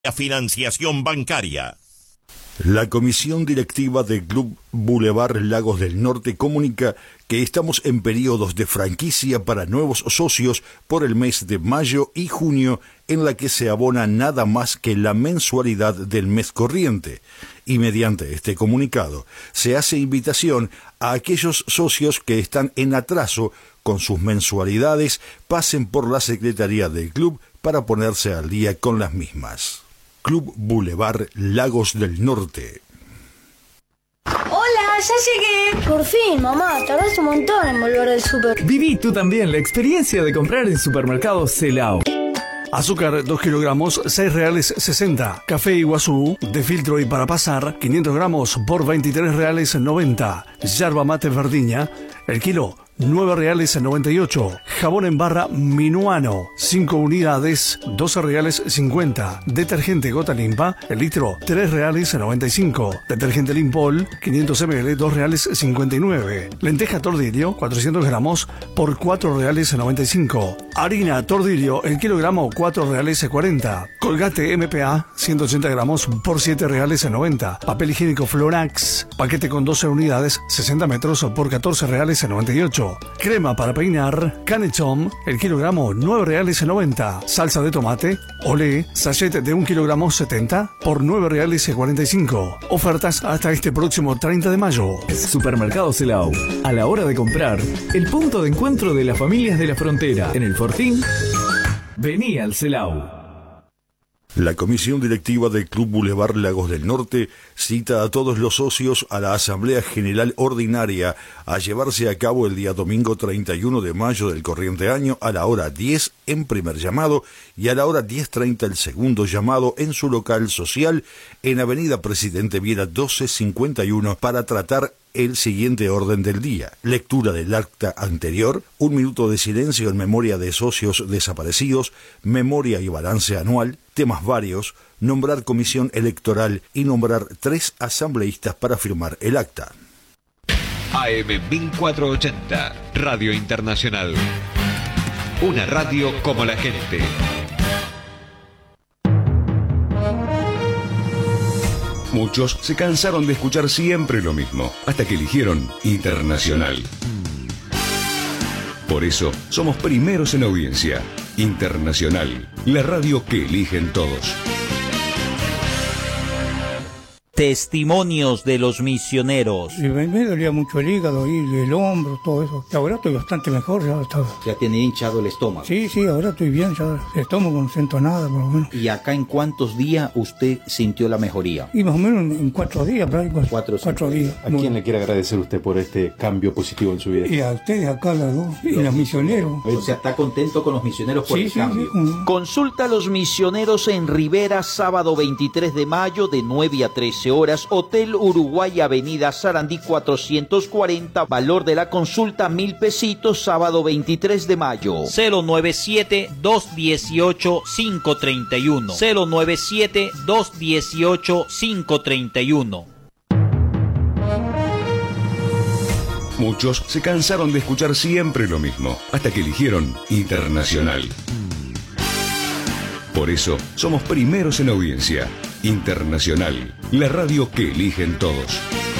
La financiación bancaria. La comisión directiva del Club Boulevard Lagos del Norte comunica que estamos en periodos de franquicia para nuevos socios por el mes de mayo y junio, en la que se abona nada más que la mensualidad del mes corriente. Y mediante este comunicado se hace invitación a aquellos socios que están en atraso con sus mensualidades, pasen por la secretaría del club para ponerse al día con las mismas. Club Boulevard Lagos del Norte. ¡Hola! ¡Ya llegué! Por fin, mamá, tardaste un montón en volver del súper. Viví tú también la experiencia de comprar en Supermercado Celao. Azúcar 2 kilogramos, 6 reales 60. Café Iguazú, de filtro y para pasar, 500 gramos por 23 reales 90. Yerba mate Verdiña, el kilo 9 reales 98. Jabón en barra Minuano, 5 unidades, 12 reales 50. Detergente Gota Limpa, el litro, 3 reales 95. Detergente Limpol, 500 ml, 2 reales 59. Lenteja Tordillo, 400 gramos, por 4 reales 95. Harina Tordillo, el kilogramo, 4 reales 40. Colgate MPA, 180 gramos, por 7 reales 90. Papel higiénico Florax, paquete con 12 unidades, 60 metros, por 14 reales 98. Crema para peinar, Canechom, el kilogramo, 9 reales 90. Salsa de tomate, Olé, sachet de 1 kilogramo 70, por 9 reales 45. Ofertas hasta este próximo 30 de mayo. Supermercado Celao. A la hora de comprar, el punto de encuentro de las familias de la frontera. En el Fortín, vení al Celao. La comisión directiva del Club Boulevard Lagos del Norte cita a todos los socios a la Asamblea General Ordinaria a llevarse a cabo el día domingo 31 de mayo del corriente año a la hora 10 en primer llamado y a la hora 10:30 el segundo llamado en su local social en Avenida Presidente Viera 1251 para tratar el siguiente orden del día: lectura del acta anterior, 1 minuto de silencio en memoria de socios desaparecidos, memoria y balance anual, temas varios, nombrar comisión electoral y nombrar 3 asambleístas para firmar el acta. AM 1480, Radio Internacional. Una radio como la gente. Muchos se cansaron de escuchar siempre lo mismo, hasta que eligieron Internacional. Por eso, somos primeros en audiencia. Internacional, la radio que eligen todos. Testimonios de los misioneros. Y me dolía mucho el hígado y el hombro, todo eso. Y ahora estoy bastante mejor, ya está. ¿Ya tiene hinchado el estómago? Sí, ahora estoy bien, ya el estómago no siento nada, por lo menos. ¿Y acá en cuántos días usted sintió la mejoría? Y más o menos en 4 días, ¿verdad? 4 días. ¿A quién le quiere agradecer usted por este cambio positivo en su vida? Y a ustedes acá, las dos, y los misioneros. O sea, ¿está contento con los misioneros por el cambio? Sí. Consulta a los misioneros en Rivera, sábado 23 de mayo, de 9 a 13 horas, Hotel Uruguay, Avenida Sarandí 440, valor de la consulta 1.000 pesitos, sábado 23 de mayo. 097-218-531. 097-218-531. Muchos se cansaron de escuchar siempre lo mismo, hasta que eligieron Internacional. Por eso, somos primeros en audiencia. Internacional, la radio que eligen todos.